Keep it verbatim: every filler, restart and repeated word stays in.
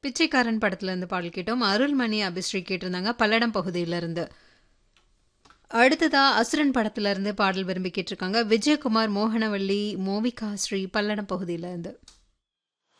பிச்சைக்காரன் படத்துல இருந்து பாடல் கேட்டோம். அருள்மணி அபிஸ்ரீ கேட்டிருந்தாங்க பல்லடம் பகுதியில இருந்து. அடுத்ததா அசுரன் படத்துல இருந்து பாடல் விரும்பி கேட்டிருக்காங்க விஜயகுமார், மோகனவள்ளி, மோவிகா ஸ்ரீ பல்லடம் பகுதியில இருந்து.